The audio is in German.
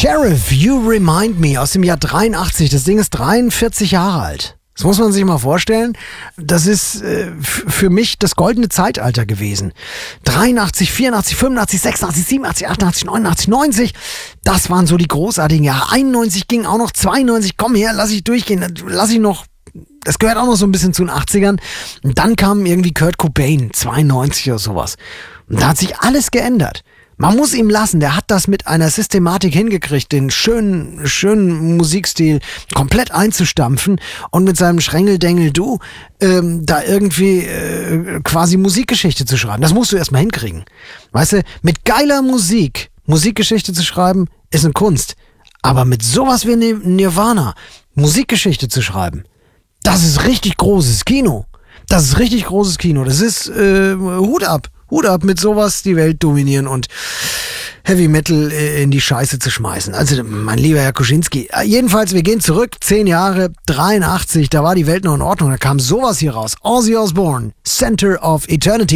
Sheriff, You Remind Me aus dem Jahr 83. Das Ding ist 43 Jahre alt. Das muss man sich mal vorstellen. Das ist für mich das goldene Zeitalter gewesen. 83, 84, 85, 86, 87, 88, 89, 90. Das waren so die großartigen Jahre. 91 ging auch noch, 92. Komm her, lass ich durchgehen. Lass ich noch. Das gehört auch noch so ein bisschen zu den 80ern. Und dann kam irgendwie Kurt Cobain, 92 oder sowas. Und da hat sich alles geändert. Man muss ihm lassen, der hat das mit einer Systematik hingekriegt, den schönen Musikstil komplett einzustampfen und mit seinem Schrängeldengel-Du da irgendwie quasi Musikgeschichte zu schreiben. Das musst du erstmal hinkriegen. Weißt du, mit geiler Musik Musikgeschichte zu schreiben, ist eine Kunst. Aber mit sowas wie Nirvana Musikgeschichte zu schreiben, das ist richtig großes Kino. Das ist richtig großes Kino. Das ist Hut ab mit sowas die Welt dominieren und Heavy Metal in die Scheiße zu schmeißen. Also, mein lieber Herr Kuschinski. Jedenfalls, wir gehen zurück, 10 Jahre, 83, da war die Welt noch in Ordnung, da kam sowas hier raus. Ozzy Osbourne, Center of Eternity.